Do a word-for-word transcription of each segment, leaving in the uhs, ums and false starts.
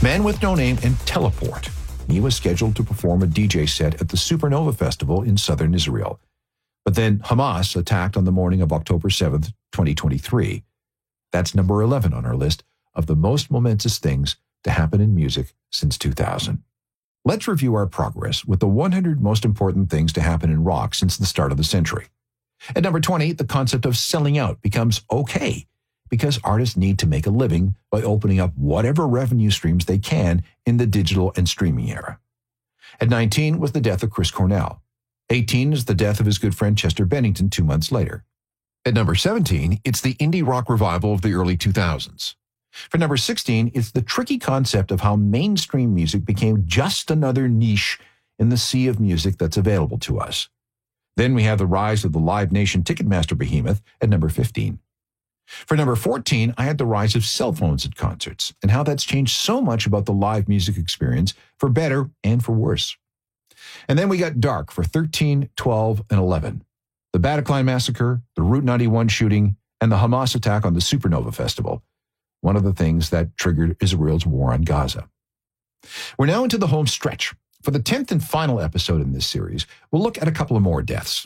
Man with No Name, and Teleport. He was scheduled to perform a D J set at the Supernova Festival in southern Israel. But then Hamas attacked on the morning of October seventh, twenty twenty-three. That's number eleven on our list of the most momentous things to happen in music since two thousand. Let's review our progress with the one hundred most important things to happen in rock since the start of the century. At number twenty, the concept of selling out becomes okay because artists need to make a living by opening up whatever revenue streams they can in the digital and streaming era. At nineteen was the death of Chris Cornell. eighteen is the death of his good friend Chester Bennington two months later. At number seventeen, it's the indie rock revival of the early two thousands. For number sixteen, it's the tricky concept of how mainstream music became just another niche in the sea of music that's available to us. Then we have the rise of the Live Nation Ticketmaster behemoth at number fifteen. For number fourteen, I had the rise of cell phones at concerts and how that's changed so much about the live music experience for better and for worse. And then we got dark for thirteen, twelve, and eleven. The Bataclan Massacre, the Route ninety-one shooting, and the Hamas attack on the Supernova Festival. One of the things that triggered Israel's war on Gaza. We're now into the home stretch. For the tenth and final episode in this series, we'll look at a couple of more deaths.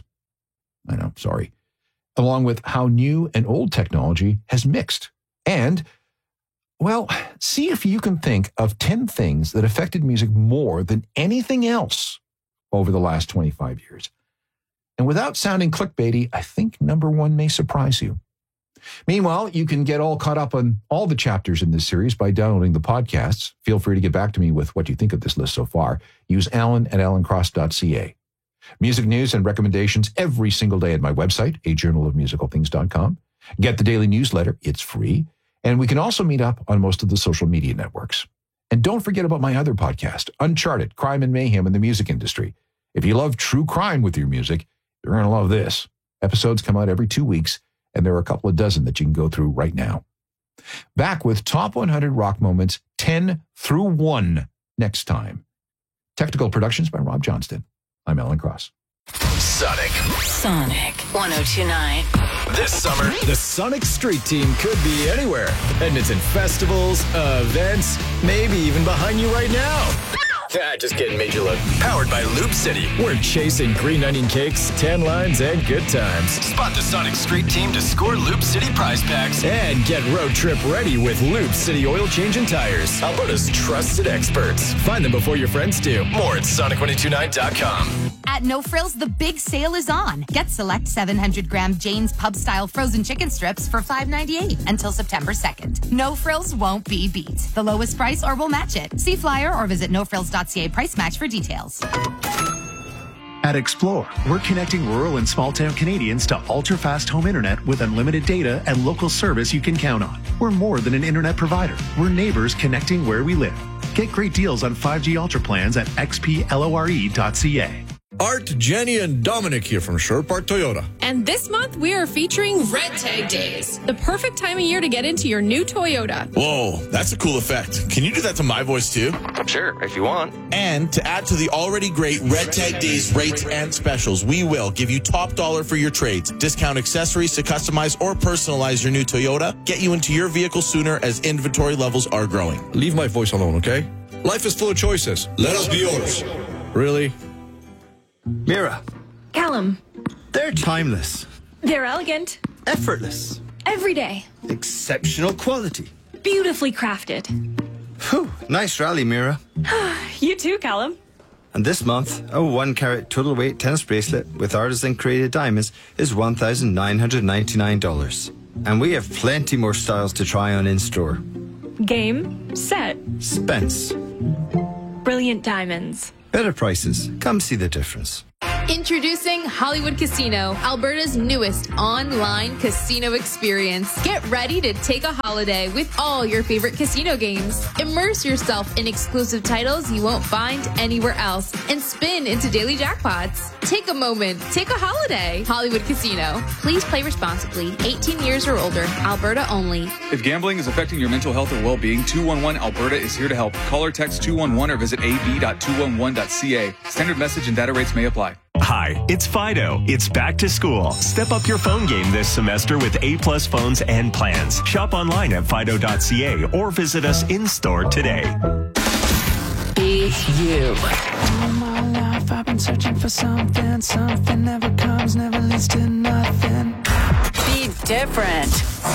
I know, sorry. Along with how new and old technology has mixed. And, well, see if you can think of ten things that affected music more than anything else over the last twenty-five years. And without sounding clickbaity, I think number one may surprise you. Meanwhile, you can get all caught up on all the chapters in this series by downloading the podcasts. Feel free to get back to me with what you think of this list so far. Use alan at alan cross dot c a. Music news and recommendations every single day at my website, a journal of musical things dot com. Get the daily newsletter. It's free. And we can also meet up on most of the social media networks. And don't forget about my other podcast, Uncharted, Crime and Mayhem in the Music Industry. If you love true crime with your music, you're going to love this. Episodes come out every two weeks, and there are a couple of dozen that you can go through right now. Back with Top one hundred Rock Moments ten through one next time. Technical productions by Rob Johnston. I'm Alan Cross. Sonic. Sonic one oh two point nine. This summer, the Sonic Street Team could be anywhere. Edmonton festivals, events, maybe even behind you right now. Ah, just kidding, made you look. Powered by Loop City. We're chasing green onion cakes, tan lines, and good times. Spot the Sonic Street Team to score Loop City prize packs. And get road trip ready with Loop City oil change and tires. Alberta's trusted experts. Find them before your friends do. More at sonic one oh two nine dot com. At No Frills, the big sale is on. Get select seven hundred gram Jane's Pub-style frozen chicken strips for five ninety-eight until September second. No Frills won't be beat. The lowest price or we'll match it. See flyer or visit no frills dot c a price match for details. At Explore, we're connecting rural and small-town Canadians to ultra-fast home internet with unlimited data and local service you can count on. We're more than an internet provider. We're neighbors connecting where we live. Get great deals on five G Ultra plans at x p lore dot c a. Art, Jenny, and Dominic here from Sherwood Park Toyota. And this month, we are featuring Red Tag Days, the perfect time of year to get into your new Toyota. Whoa, that's a cool effect. Can you do that to my voice too? Sure, if you want. And to add to the already great Red Tag Days rates and specials, we will give you top dollar for your trades, discount accessories to customize or personalize your new Toyota, get you into your vehicle sooner as inventory levels are growing. Leave my voice alone, okay? Life is full of choices. Let us be yours. Really? Mira. Callum. They're timeless. They're elegant. Effortless. Every day. Exceptional quality. Beautifully crafted. Whew, nice rally, Mira. You too, Callum. And this month, a one carat total weight tennis bracelet with artisan created diamonds is one thousand nine hundred ninety-nine dollars. And we have plenty more styles to try on in store. Game, set, Spence. brilliant diamonds. Better prices. Come see the difference. Introducing Hollywood Casino, Alberta's newest online casino experience. Get ready to take a holiday with all your favorite casino games. Immerse yourself in exclusive titles you won't find anywhere else and spin into daily jackpots. Take a moment. Take a holiday. Hollywood Casino. Please play responsibly. eighteen years or older. Alberta only. If gambling is affecting your mental health or well-being, two one one Alberta is here to help. Call or text two one one or visit a b dot two one one dot c a. Standard message and data rates may apply. Hi, it's Fido. It's back to school. Step up your phone game this semester with A-plus phones and plans. Shop online at fido dot c a or visit us in-store today. Be you. All my life I've been searching for something. Something never comes, never leads to nothing. Be different.